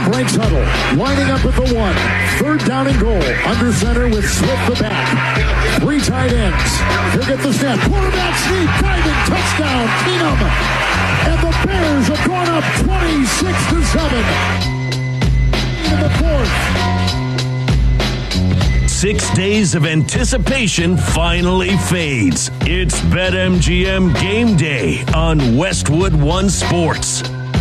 breaks huddle. Lining up at the 1. Third down and goal. Under center with Swift the back. 3 tight ends. He'll get the snap. Quarterback sneak. Diving. Touchdown. Keenum. And the Bears have gone up 26-7. In the 4th. 6 days of anticipation finally fades. It's BetMGM Game Day on Westwood One Sports.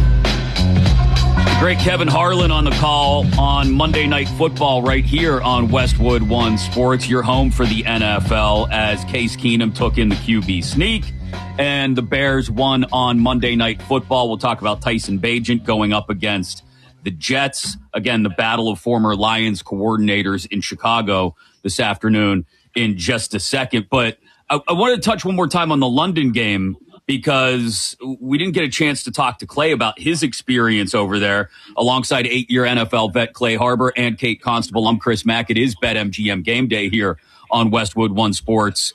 Great Kevin Harlan on the call on Monday Night Football right here on Westwood One Sports. Your home for the NFL as Case Keenum took in the QB sneak and the Bears won on Monday Night Football. We'll talk about Tyson Bagent going up against the Jets. Again, the battle of former Lions coordinators in Chicago this afternoon in just a second. But I wanted to touch one more time on the London game because we didn't get a chance to talk to Clay about his experience over there alongside 8-year NFL vet Clay Harbor and Kate Constable. I'm Chris Mack. It is BetMGM Game Day here on Westwood One Sports.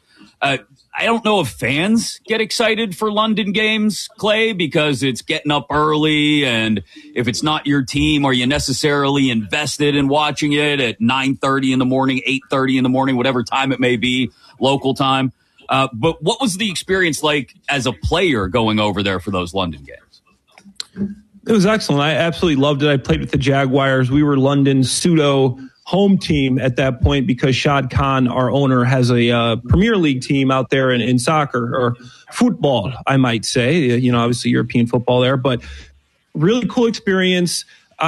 I don't know if fans get excited for London games, Clay, because it's getting up early, and if it's not your team, are you necessarily invested in watching it at 9:30 in the morning, 8:30 in the morning, whatever time it may be, local time? But what was the experience like as a player going over there for those London games? It was excellent. I absolutely loved it. I played with the Jaguars. We were London's pseudo home team at that point because Shad Khan, our owner, has a Premier League team out there in soccer or football, I might say. You know, obviously European football there, but really cool experience.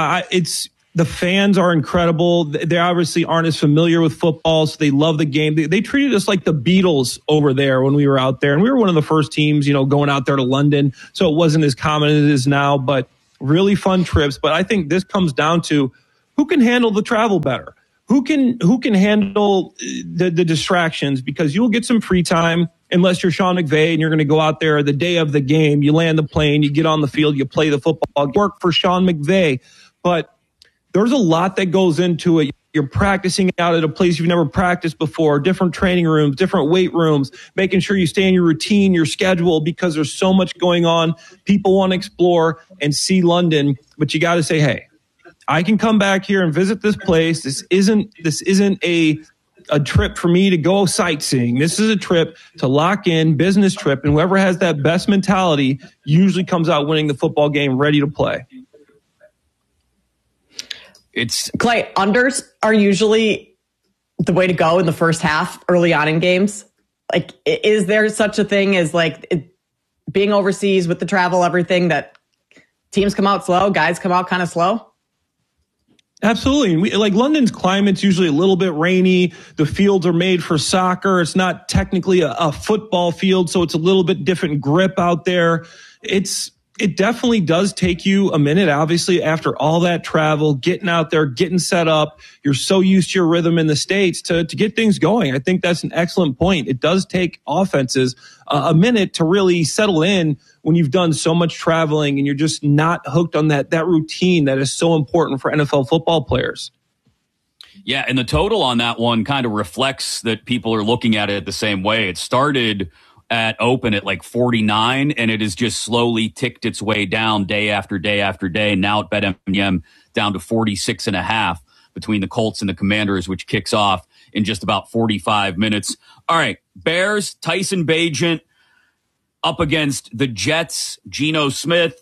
The fans are incredible. They obviously aren't as familiar with football, so they love the game. They treated us like the Beatles over there when we were out there, and we were one of the first teams, going out there to London, so it wasn't as common as it is now, but really fun trips. But I think this comes down to who can handle the travel better? Who can handle the distractions? Because you'll get some free time unless you're Sean McVay and you're going to go out there the day of the game. You land the plane, you get on the field, you play the football, work for Sean McVay. But there's a lot that goes into it. You're practicing out at a place you've never practiced before, different training rooms, different weight rooms, making sure you stay in your routine, your schedule, because there's so much going on. People want to explore and see London, but you got to say, hey, I can come back here and visit this place. This isn't a trip for me to go sightseeing. This is a trip to lock in, business trip, and whoever has that best mentality usually comes out winning the football game, ready to play. It's Clay, unders are usually the way to go in the first half early on in games. Like, is there such a thing as being overseas with the travel, everything, that teams come out slow, guys come out kind of slow? Absolutely. London's climate's usually a little bit rainy. The fields are made for soccer. It's not technically a football field, so it's a little bit different grip out there. It definitely does take you a minute, obviously, after all that travel, getting out there, getting set up. You're so used to your rhythm in the States to get things going. I think that's an excellent point. It does take offenses a minute to really settle in when you've done so much traveling and you're just not hooked on that routine that is so important for NFL football players. Yeah, and the total on that one kind of reflects that people are looking at it the same way. It started at open at 49, and it has just slowly ticked its way down day after day after day. Now at BetMGM down to 46.5 between the Colts and the Commanders, which kicks off in just about 45 minutes. All right, Bears, Tyson Bagent up against the Jets, Geno Smith.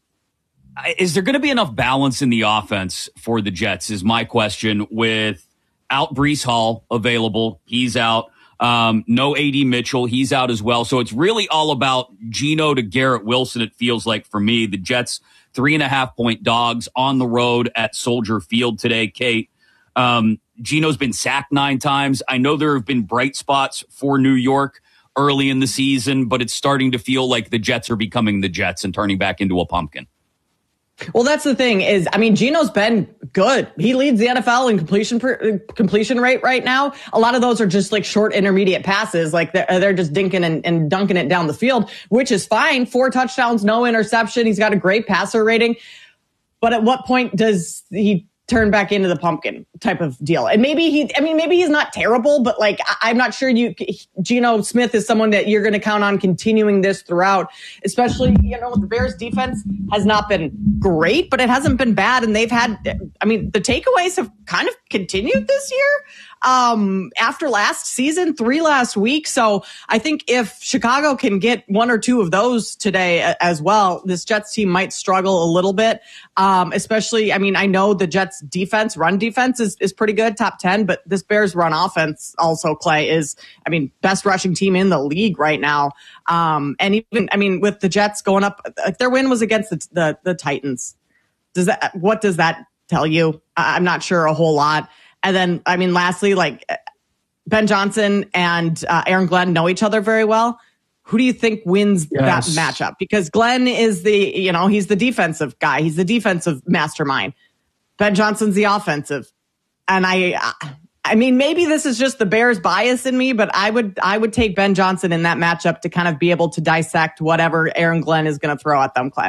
Is there going to be enough balance in the offense for the Jets is my question. Without Breece Hall available, he's out. No A.D. Mitchell, he's out as well. So it's really all about Geno to Garrett Wilson, it feels like for me. The Jets, 3.5-point dogs on the road at Soldier Field today, Kate. Geno's been sacked 9 times. I know there have been bright spots for New York early in the season, but it's starting to feel like the Jets are becoming the Jets and turning back into a pumpkin. Well, that's the thing is, Geno's been good. He leads the NFL in completion rate right now. A lot of those are just short intermediate passes. They're just dinking and dunking it down the field, which is fine. 4 touchdowns, no interception. He's got a great passer rating. But at what point does he turn back into the pumpkin type of deal. And maybe he's not terrible, but like, I'm not sure Geno Smith is someone that you're going to count on continuing this throughout, especially, the Bears defense has not been great, but it hasn't been bad. And they've had, the takeaways have kind of continued this year. After last season, 3 last week. So I think if Chicago can get 1 or 2 of those today as well, this Jets team might struggle a little bit. Especially, I know the Jets run defense is pretty good, top 10, but this Bears run offense also, Clay, is, best rushing team in the league right now. And even, with the Jets going up, their win was against the Titans. What does that tell you? I'm not sure a whole lot. And then, lastly, like Ben Johnson and Aaron Glenn know each other very well. Who do you think wins that matchup? Because Glenn is he's the defensive guy. He's the defensive mastermind. Ben Johnson's the offensive. And maybe this is just the Bears bias in me, but I would take Ben Johnson in that matchup to kind of be able to dissect whatever Aaron Glenn is going to throw at them, Clay.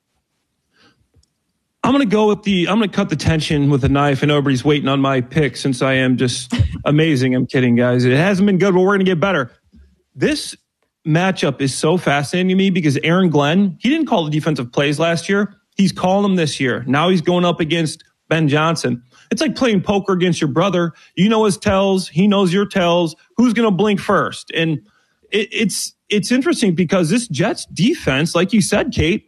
I'm going to cut the tension with a knife. I know everybody's waiting on my pick since I am just amazing. I'm kidding, guys. It hasn't been good, but we're going to get better. This matchup is so fascinating to me because Aaron Glenn, he didn't call the defensive plays last year. He's calling them this year. Now he's going up against Ben Johnson. It's like playing poker against your brother. You know his tells. He knows your tells. Who's going to blink first? And it's interesting because this Jets defense, like you said, Kate,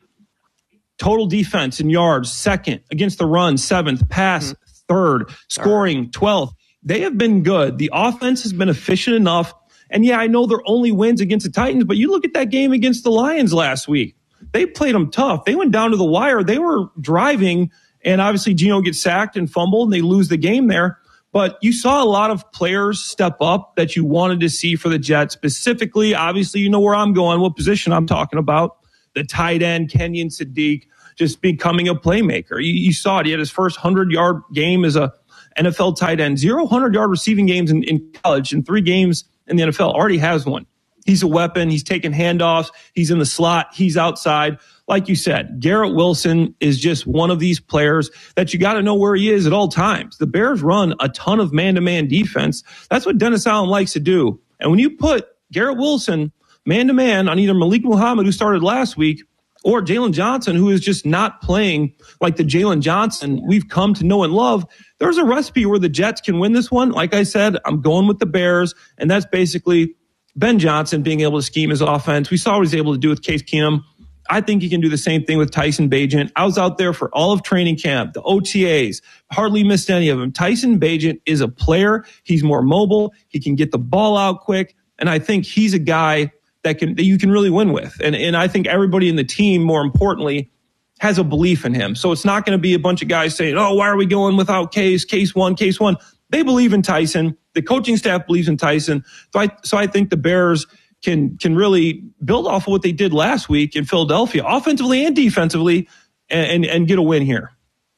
total defense in yards, 2nd. Against the run, 7th. Pass, 3rd. Scoring, 12th. They have been good. The offense has been efficient enough. And yeah, I know they're only wins against the Titans, but you look at that game against the Lions last week. They played them tough. They went down to the wire. They were driving, and obviously Geno gets sacked and fumbled, and they lose the game there. But you saw a lot of players step up that you wanted to see for the Jets. Specifically, obviously, you know where I'm going, what position I'm talking about. The tight end, Kenyon Sadiq, just becoming a playmaker. You saw it. He had his first 100-yard game as a NFL tight end. 0 100-yard receiving games in college, and 3 games in the NFL. Already has one. He's a weapon. He's taking handoffs. He's in the slot. He's outside. Like you said, Garrett Wilson is just one of these players that you got to know where he is at all times. The Bears run a ton of man-to-man defense. That's what Dennis Allen likes to do. And when you put Garrett Wilson man-to-man on either Malik Muhammad, who started last week, or Jalen Johnson, who is just not playing like the Jalen Johnson we've come to know and love, there's a recipe where the Jets can win this one. Like I said, I'm going with the Bears, and that's basically Ben Johnson being able to scheme his offense. We saw what he's able to do with Case Keenum. I think he can do the same thing with Tyson Bagent. I was out there for all of training camp, the OTAs, hardly missed any of them. Tyson Bagent is a player. He's more mobile. He can get the ball out quick, and I think he's a guy that you can really win with. And I think everybody in the team, more importantly, has a belief in him. So it's not going to be a bunch of guys saying, oh, why are we going without Case one. They believe in Tyson. The coaching staff believes in Tyson. So I think the Bears can really build off of what they did last week in Philadelphia, offensively and defensively, and get a win here.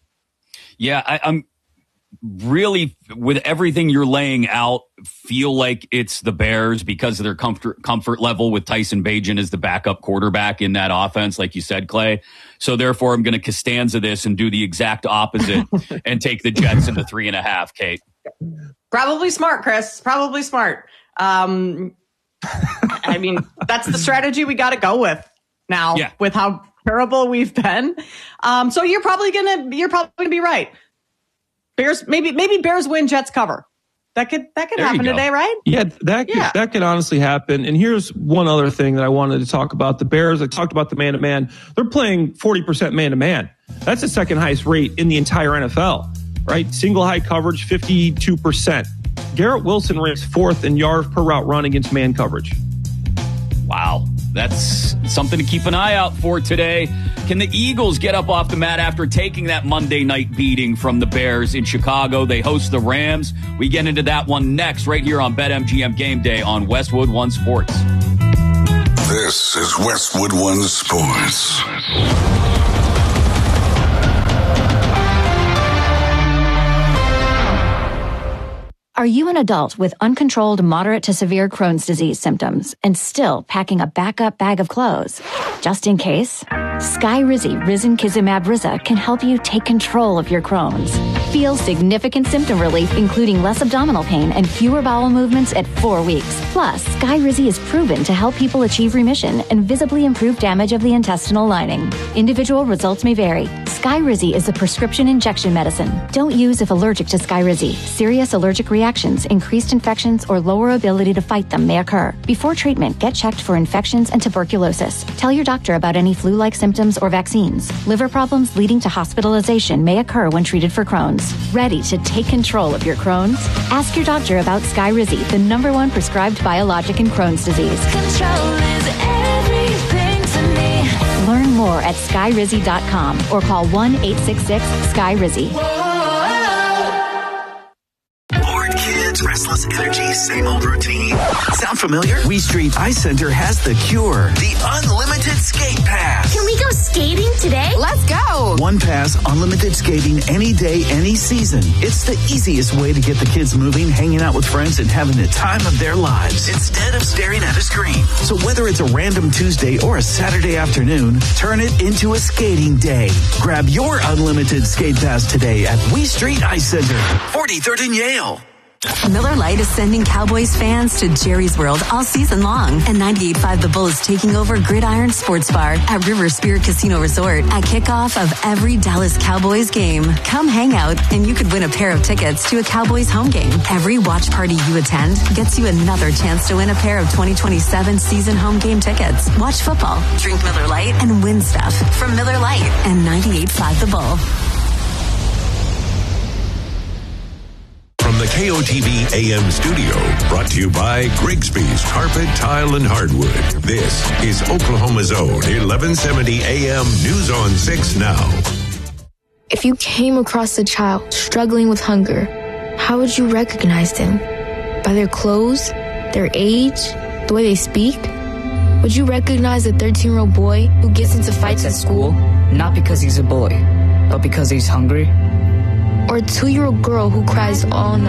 Yeah, I'm really, with everything you're laying out, feel like it's the Bears because of their comfort level with Tyson Bagent as the backup quarterback in that offense, like you said, Clay. So therefore, I'm going to Costanza this and do the exact opposite and take the Jets into 3.5, Kate. Probably smart, Chris. Probably smart. I mean, that's the strategy we got to go with now with how terrible we've been. So you're probably gonna be right. Bears, maybe Bears win, Jets cover. That could happen today, right? Yeah, that could honestly happen. And here's one other thing that I wanted to talk about. The Bears, I talked about the man-to-man. They're playing 40% man-to-man. That's the second highest rate in the entire NFL, right? Single high coverage, 52%. Garrett Wilson ranks 4th in yards per route run against man coverage. Wow. That's something to keep an eye out for today. Can the Eagles get up off the mat after taking that Monday night beating from the Bears in Chicago? They host the Rams. We get into that one next right here on BetMGM Game Day on Westwood One Sports. This is Westwood One Sports. Are you an adult with uncontrolled moderate to severe Crohn's disease symptoms and still packing a backup bag of clothes? Just in case, Skyrizi Risankizumab Riza can help you take control of your Crohn's. Feel significant symptom relief, including less abdominal pain and fewer bowel movements at 4 weeks. Plus, Skyrizi is proven to help people achieve remission and visibly improve damage of the intestinal lining. Individual results may vary. Skyrizi is a prescription injection medicine. Don't use if allergic to Skyrizi. Serious allergic reactions, increased infections, or lower ability to fight them may occur. Before treatment, get checked for infections and tuberculosis. Tell your doctor about any flu-like symptoms or vaccines. Liver problems leading to hospitalization may occur when treated for Crohn's. Ready to take control of your Crohn's? Ask your doctor about Skyrizi, the #1 prescribed biologic in Crohn's disease. Control is everything to me. Learn more at skyrizi.com or call 1-866-SKY-RIZZI. Bored kids, restless energy, same old routine. Sound familiar? We Street Ice Center has the cure. The unlimited skate pass. Can we go skating today? Let's go. One pass, unlimited skating any day, any season. It's the easiest way to get the kids moving, hanging out with friends, and having the time of their lives instead of staring at a screen. So whether it's a random Tuesday or a Saturday afternoon, turn it into a skating day. Grab your unlimited skate pass today at We Street Ice Center, 43rd and Yale. Miller Lite is sending Cowboys fans to Jerry's World all season long. And 98.5 The Bull is taking over Gridiron Sports Bar at River Spirit Casino Resort at kickoff of every Dallas Cowboys game. Come hang out and you could win a pair of tickets to a Cowboys home game. Every watch party you attend gets you another chance to win a pair of 2027 season home game tickets. Watch football, drink Miller Lite, and win stuff from Miller Lite and 98.5 The Bull. From the KOTV AM studio, brought to you by Grigsby's Carpet, Tile, and Hardwood. This is Oklahoma's own 1170 AM News on 6 Now. If you came across a child struggling with hunger, how would you recognize them? By their clothes, their age, the way they speak? Would you recognize a 13-year-old boy who gets into fights at school? Not because he's a boy, but because he's hungry? Or a 2-year-old girl who cries all night?